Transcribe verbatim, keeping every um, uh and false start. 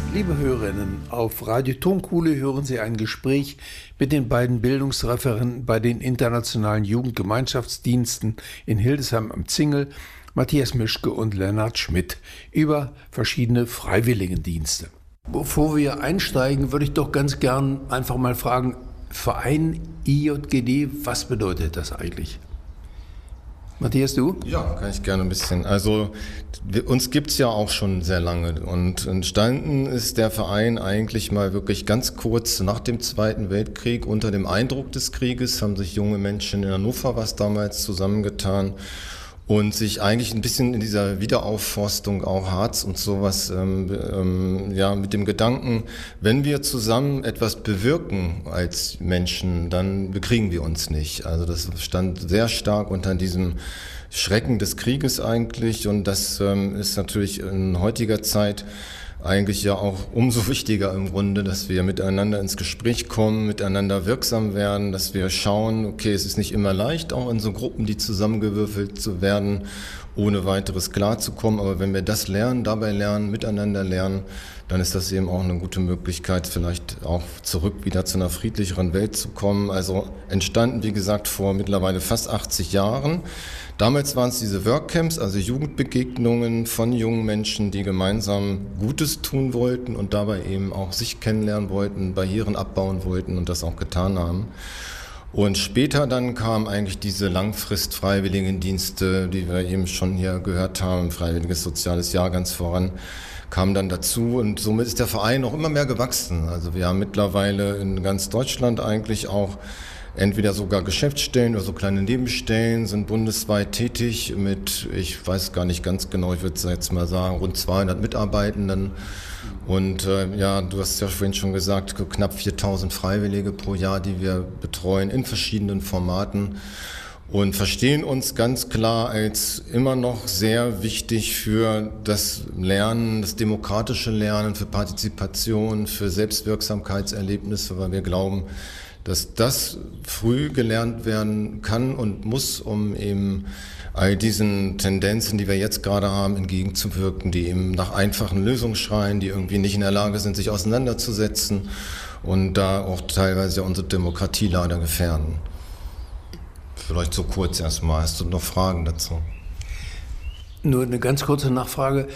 Liebe Hörerinnen, auf Radio Tonkuhle hören Sie ein Gespräch mit den beiden Bildungsreferenten bei den internationalen Jugendgemeinschaftsdiensten in Hildesheim am Zingel, Matthias Mischke und Lennart Schmidt, über verschiedene Freiwilligendienste. Bevor wir einsteigen, würde ich doch ganz gern einfach mal fragen, Verein I J G D, was bedeutet das eigentlich? Matthias, du? Ja, kann ich gerne ein bisschen. Also wir, uns gibt's ja auch schon sehr lange und entstanden ist der Verein eigentlich mal wirklich ganz kurz nach dem Zweiten Weltkrieg. Unter dem Eindruck des Krieges haben sich junge Menschen in Hannover was damals zusammengetan und sich eigentlich ein bisschen in dieser Wiederaufforstung auch Harz und sowas, ähm, ähm, ja, mit dem Gedanken, wenn wir zusammen etwas bewirken als Menschen, dann bekriegen wir uns nicht. Also das stand sehr stark unter diesem Schrecken des Krieges eigentlich und das ähm, ist natürlich in heutiger Zeit eigentlich ja auch umso wichtiger im Grunde, dass wir miteinander ins Gespräch kommen, miteinander wirksam werden, dass wir schauen, okay, es ist nicht immer leicht, auch in so Gruppen, die zusammengewürfelt zu werden, ohne weiteres klarzukommen. Aber wenn wir das lernen, dabei lernen, miteinander lernen, dann ist das eben auch eine gute Möglichkeit, vielleicht auch zurück wieder zu einer friedlicheren Welt zu kommen. Also entstanden, wie gesagt, vor mittlerweile fast achtzig Jahren. Damals waren es diese Workcamps, also Jugendbegegnungen von jungen Menschen, die gemeinsam Gutes tun wollten und dabei eben auch sich kennenlernen wollten, Barrieren abbauen wollten und das auch getan haben. Und später dann kamen eigentlich diese Langfrist-Freiwilligendienste, die wir eben schon hier gehört haben, Freiwilliges Soziales Jahr ganz voran, kamen dann dazu und somit ist der Verein noch immer mehr gewachsen. Also wir haben mittlerweile in ganz Deutschland eigentlich auch entweder sogar Geschäftsstellen oder so kleine Nebenstellen, sind bundesweit tätig mit, ich weiß gar nicht ganz genau, ich würde jetzt mal sagen, rund zweihundert Mitarbeitenden. Und äh, ja, du hast ja vorhin schon gesagt, knapp viertausend Freiwillige pro Jahr, die wir betreuen in verschiedenen Formaten und verstehen uns ganz klar als immer noch sehr wichtig für das Lernen, das demokratische Lernen, für Partizipation, für Selbstwirksamkeitserlebnisse, weil wir glauben, dass das früh gelernt werden kann und muss, um eben all diesen Tendenzen, die wir jetzt gerade haben, entgegenzuwirken, die eben nach einfachen Lösungen schreien, die irgendwie nicht in der Lage sind, sich auseinanderzusetzen und da auch teilweise unsere Demokratie leider gefährden. Vielleicht so kurz erstmal. Hast du noch Fragen dazu? Nur eine ganz kurze Nachfrage.